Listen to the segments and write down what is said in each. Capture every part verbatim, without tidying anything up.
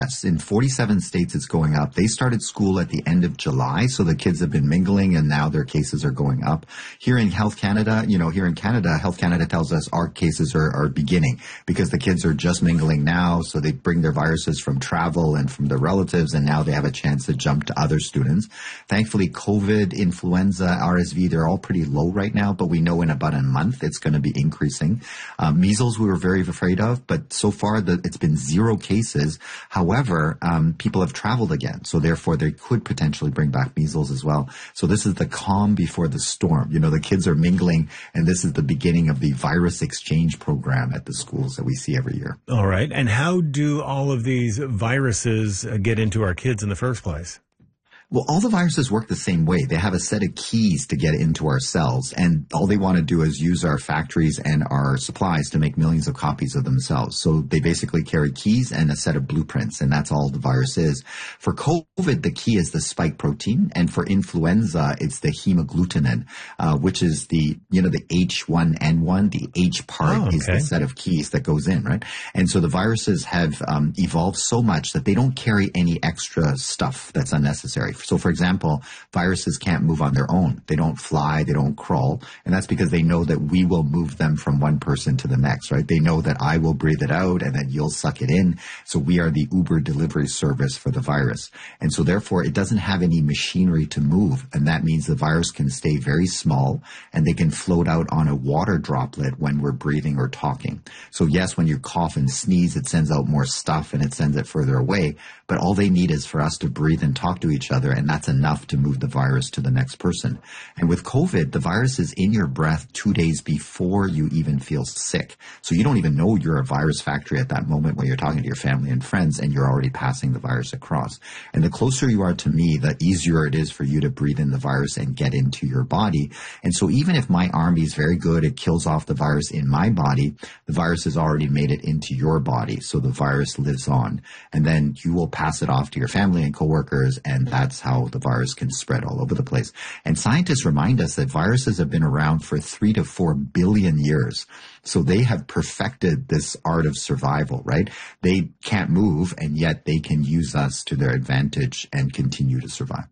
in forty-seven states, it's going up. They started school at the end of July, so the kids have been mingling, and now their cases are going up. Here in Health Canada, you know, here in Canada, Health Canada tells us our cases are, are beginning because the kids are just mingling now, so they bring their viruses from travel and from their relatives, and now they have a chance to jump to other students. Thankfully, COVID, influenza, R S V, they're all pretty low right now, but we know in about a month it's going to be increasing. Um, measles we were very afraid of, but so far the, it's been zero cases. However, However, um, people have traveled again, so therefore they could potentially bring back measles as well. So this is the calm before the storm. You know, the kids are mingling, and this is the beginning of the virus exchange program at the schools that we see every year. All right. And how do all of these viruses uh, get into our kids in the first place? Well, all the viruses work the same way. They have a set of keys to get into our cells, and all they want to do is use our factories and our supplies to make millions of copies of themselves. So they basically carry keys and a set of blueprints, and that's all the virus is. For COVID, the key is the spike protein, and for influenza, it's the hemagglutinin, uh, which is the, you know, the H one N one. The H part oh, okay. is the set of keys that goes in, right? And so the viruses have um, evolved so much that they don't carry any extra stuff that's unnecessary. So, for example, viruses can't move on their own. They don't fly, they don't crawl, and that's because they know that we will move them from one person to the next, right? They know that I will breathe it out and then you'll suck it in. So we are the Uber delivery service for the virus. And so therefore, it doesn't have any machinery to move, and that means the virus can stay very small and they can float out on a water droplet when we're breathing or talking. So yes, when you cough and sneeze, it sends out more stuff and it sends it further away, but all they need is for us to breathe and talk to each other, and that's enough to move the virus to the next person. And with COVID, the virus is in your breath two days before you even feel sick. So you don't even know you're a virus factory at that moment when you're talking to your family and friends, and you're already passing the virus across. And the closer you are to me, the easier it is for you to breathe in the virus and get into your body. And so even if my army is very good, it kills off the virus in my body, the virus has already made it into your body. So the virus lives on. And then you will pass it off to your family and coworkers, and that's how the virus can spread all over the place. And scientists remind us that viruses have been around for three to four billion years. So they have perfected this art of survival, right? They can't move, and yet they can use us to their advantage and continue to survive.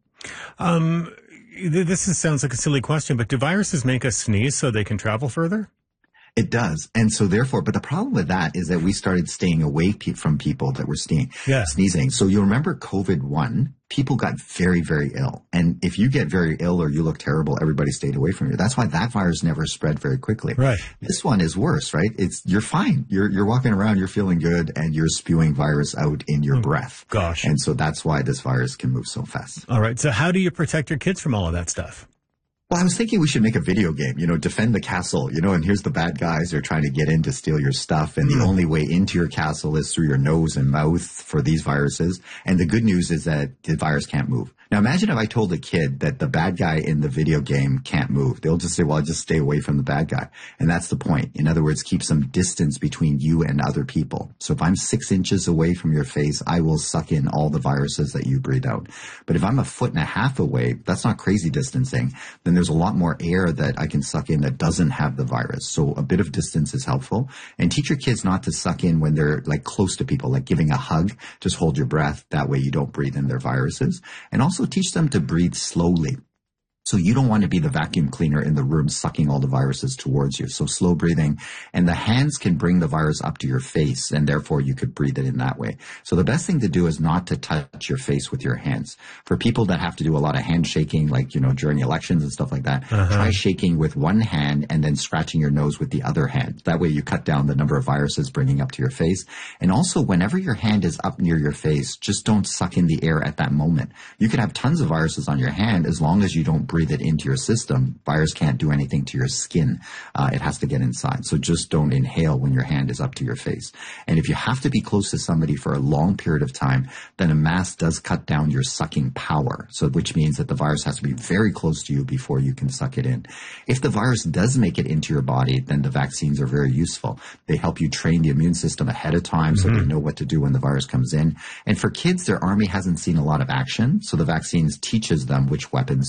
Um, this is, sounds like a silly question, but do viruses make us sneeze so they can travel further? It does. And so therefore, but the problem with that is that we started staying away pe- from people that were sneezing. Yeah. sneezing. So you'll remember COVID one, people got very, very ill. And if you get very ill or you look terrible, everybody stayed away from you. That's why that virus never spread very quickly. Right. This one is worse, right? It's, you're fine. You're, you're walking around, you're feeling good, and you're spewing virus out in your oh, breath. Gosh. And so that's why this virus can move so fast. All right. So how do you protect your kids from all of that stuff? Well, I was thinking we should make a video game, you know, defend the castle, you know, and here's the bad guys. They're trying to get in to steal your stuff. And the only way into your castle is through your nose and mouth for these viruses. And the good news is that the virus can't move. Now, imagine if I told a kid that the bad guy in the video game can't move. They'll just say, well, I'll just stay away from the bad guy. And that's the point. In other words, keep some distance between you and other people. So if I'm six inches away from your face, I will suck in all the viruses that you breathe out. But if I'm a foot and a half away, that's not crazy distancing. Then there's a lot more air that I can suck in that doesn't have the virus. So a bit of distance is helpful. And teach your kids not to suck in when they're like close to people, like giving a hug. Just hold your breath. That way you don't breathe in their viruses. And also teach them to breathe slowly. So you don't want to be the vacuum cleaner in the room sucking all the viruses towards you. So slow breathing, and the hands can bring the virus up to your face, and therefore you could breathe it in that way. So the best thing to do is not to touch your face with your hands. For people that have to do a lot of hand shaking, like, you know, during elections and stuff like that, uh-huh. try shaking with one hand and then scratching your nose with the other hand. That way you cut down the number of viruses bringing up to your face. And also, whenever your hand is up near your face, just don't suck in the air at that moment. You could have tons of viruses on your hand as long as you don't breathe it into your system. Virus can't do anything to your skin. Uh, it has to get inside. So just don't inhale when your hand is up to your face. And if you have to be close to somebody for a long period of time, then a mask does cut down your sucking power. So which means that the virus has to be very close to you before you can suck it in. If the virus does make it into your body, then the vaccines are very useful. They help you train the immune system ahead of time so mm-hmm. they know what to do when the virus comes in. And for kids, their army hasn't seen a lot of action. So the vaccines teaches them which weapons to make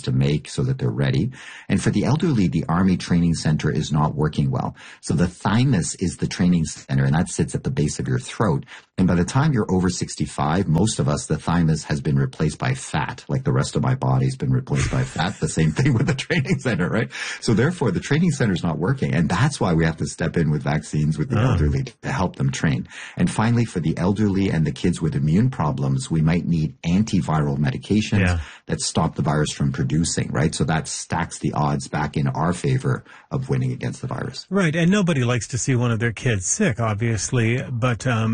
so that they're ready. And for the elderly, the Army Training Center is not working well. So the thymus is the training center, and that sits at the base of your throat. And by the time you're over sixty-five, most of us, the thymus has been replaced by fat, like the rest of my body's been replaced by fat. The same thing with the training center, right? So therefore, the training center is not working. And that's why we have to step in with vaccines with the oh. elderly to help them train. And finally, for the elderly and the kids with immune problems, we might need antiviral medications yeah. that stop the virus from producing, right? So that stacks the odds back in our favor of winning against the virus. Right. And nobody likes to see one of their kids sick, obviously. But um,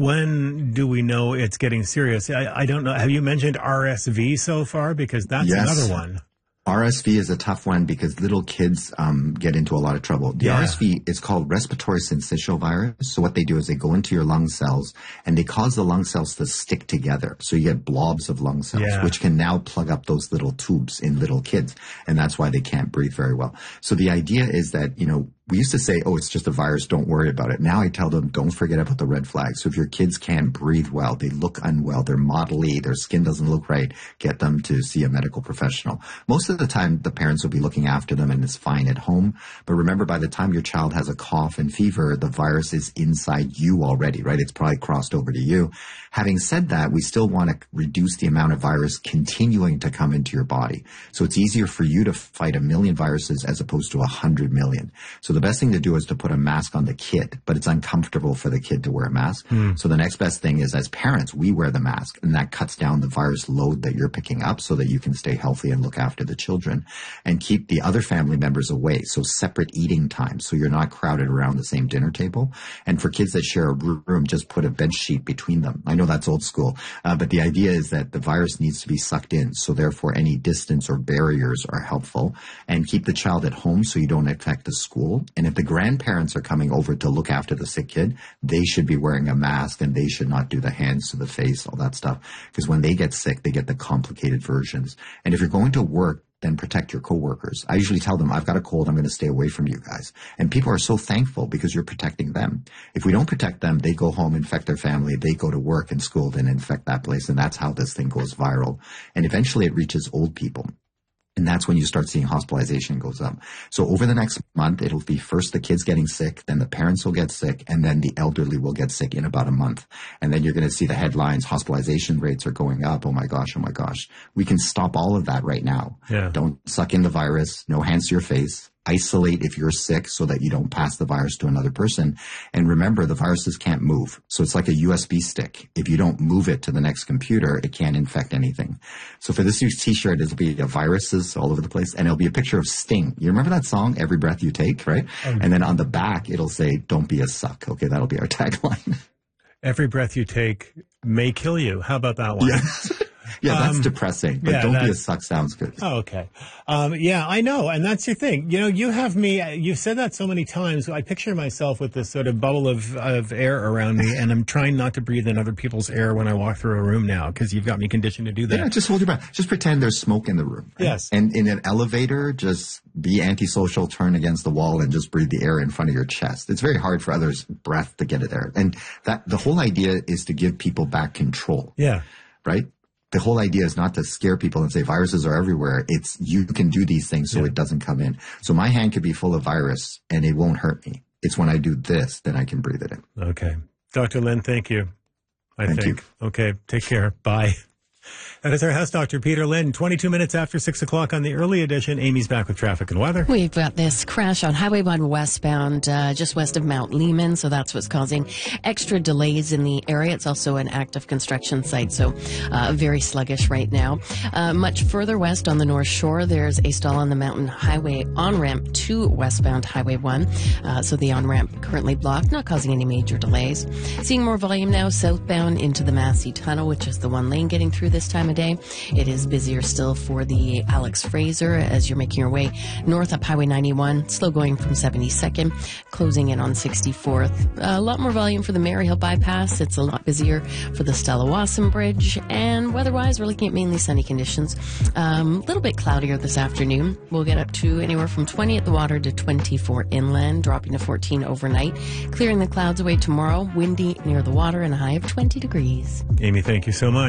when do we know it's getting serious? I, I don't know. Have you mentioned R S V so far? Because that's yes. another one. R S V is a tough one because little kids um, get into a lot of trouble. The yeah. R S V is called respiratory syncytial virus. So what they do is they go into your lung cells and they cause the lung cells to stick together. So you get blobs of lung cells, yeah. which can now plug up those little tubes in little kids. And that's why they can't breathe very well. So the idea is that, you know, we used to say, oh, it's just a virus, don't worry about it. Now I tell them, don't forget about the red flags. So if your kids can't breathe well, they look unwell, they're mottly, their skin doesn't look right, get them to see a medical professional. Most of the time, the parents will be looking after them and it's fine at home. But remember, by the time your child has a cough and fever, the virus is inside you already, right? It's probably crossed over to you. Having said that, we still want to reduce the amount of virus continuing to come into your body. So it's easier for you to fight a million viruses as opposed to a hundred million. So the best thing to do is to put a mask on the kid, but it's uncomfortable for the kid to wear a mask. Mm. So the next best thing is, as parents, we wear the mask, and that cuts down the virus load that you're picking up so that you can stay healthy and look after the children and keep the other family members away. So separate eating times, so you're not crowded around the same dinner table. And for kids that share a room, just put a bed sheet between them. I know that's old school, uh, but the idea is that the virus needs to be sucked in. So therefore, any distance or barriers are helpful. And keep the child at home so you don't affect the school. And if the grandparents are coming over to look after the sick kid, they should be wearing a mask and they should not do the hands to the face, all that stuff. Because when they get sick, they get the complicated versions. And if you're going to work, then protect your coworkers. I usually tell them, I've got a cold, I'm going to stay away from you guys. And people are so thankful because you're protecting them. If we don't protect them, they go home, infect their family, they go to work and school, then infect that place. And that's how this thing goes viral. And eventually it reaches old people. And that's when you start seeing hospitalization goes up. So over the next month, it'll be first the kids getting sick, then the parents will get sick, and then the elderly will get sick in about a month. And then you're going to see the headlines, hospitalization rates are going up. Oh my gosh, oh my gosh. We can stop all of that right now. Yeah. Don't suck in the virus, no hands to your face. Isolate if you're sick so that you don't pass the virus to another person. And remember, the viruses can't move. So it's like a U S B stick. If you don't move it to the next computer, it can't infect anything. So for this year's t-shirt, it'll be viruses all over the place. And it'll be a picture of Sting. You remember that song, Every Breath You Take, right? Um, and then on the back, it'll say, don't be a suck. Okay, that'll be our tagline. Every breath you take may kill you. How about that one? Yeah. Yeah, that's um, depressing, but yeah, don't be a suck sounds good. Oh, okay. Um, yeah, I know. And that's your thing. You know, you have me, you've said that so many times. I picture myself with this sort of bubble of, of air around me, and I'm trying not to breathe in other people's air when I walk through a room now, because you've got me conditioned to do that. Yeah, just hold your breath. Just pretend there's smoke in the room. Right? Yes. And in an elevator, just be antisocial, turn against the wall, and just breathe the air in front of your chest. It's very hard for others' breath to get it there. And that the whole idea is to give people back control. Yeah. Right? The whole idea is not to scare people and say viruses are everywhere. It's you can do these things so yeah. it doesn't come in. So my hand could be full of virus and it won't hurt me. It's when I do this, then I can breathe it in. Okay. Doctor Lin, thank you. I thank think. You. Okay. Take care. Bye. That is our house doctor, Peter Lin. twenty-two minutes after six o'clock on the early edition. Amy's back with traffic and weather. We've got this crash on Highway one westbound, uh, just west of Mount Lehman, so that's what's causing extra delays in the area. It's also an active construction site, so uh, very sluggish right now. Uh, much further west on the North Shore, there's a stall on the Mountain Highway on-ramp to westbound Highway one, uh, so the on-ramp currently blocked, not causing any major delays. Seeing more volume now southbound into the Massey Tunnel, which is the one lane getting through this time of day. It is busier still for the Alex Fraser as you're making your way north up Highway ninety-one, slow going from seventy-second, closing in on sixty-fourth. A lot more volume for the Maryhill bypass. It's a lot busier for the Stella Wasson Bridge, and weather-wise, we're looking at mainly sunny conditions. A um, little bit cloudier this afternoon. We'll get up to anywhere from twenty at the water to twenty-four inland, dropping to fourteen overnight. Clearing the clouds away tomorrow, windy near the water, and a high of twenty degrees. Amy, thank you so much.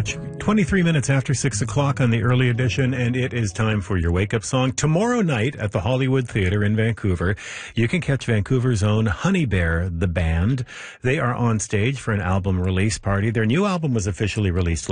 twenty-three minutes after six o'clock on the early edition, and it is time for your wake-up song. Tomorrow night at the Hollywood Theatre in Vancouver, you can catch Vancouver's own Honey Bear, the band. They are on stage for an album release party. Their new album was officially released